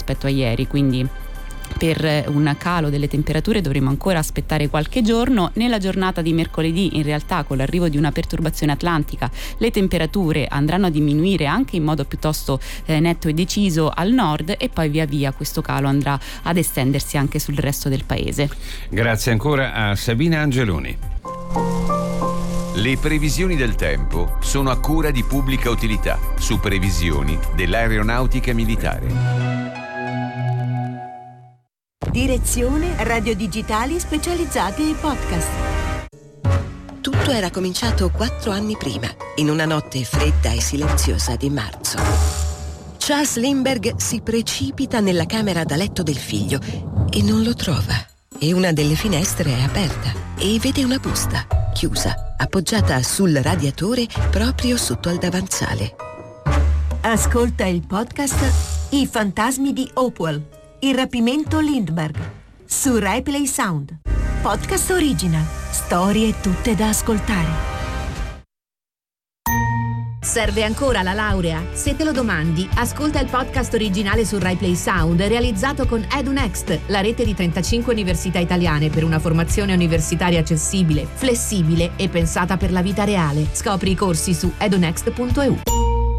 rispetto a ieri, quindi per un calo delle temperature dovremo ancora aspettare qualche giorno. Nella giornata di mercoledì, in realtà, con l'arrivo di una perturbazione atlantica, le temperature andranno a diminuire anche in modo piuttosto netto e deciso al nord, e poi via via questo calo andrà ad estendersi anche sul resto del paese. Grazie ancora a Sabina Angeloni. Le previsioni del tempo sono a cura di Pubblica Utilità, su previsioni dell'Aeronautica Militare. Direzione Radio Digitali Specializzati e Podcast. Tutto era cominciato 4 anni prima, in una notte fredda e silenziosa di marzo. Charles Lindbergh si precipita nella camera da letto del figlio e non lo trova. E una delle finestre è aperta e vede una busta, chiusa, appoggiata sul radiatore proprio sotto al davanzale. Ascolta il podcast I fantasmi di Hopewell. Il rapimento Lindbergh su RaiPlay Sound. Podcast original. Storie tutte da ascoltare. Serve ancora la laurea? Se te lo domandi, ascolta il podcast originale su RaiPlay Sound realizzato con EduNext, la rete di 35 università italiane per una formazione universitaria accessibile, flessibile e pensata per la vita reale. Scopri i corsi su edunext.eu.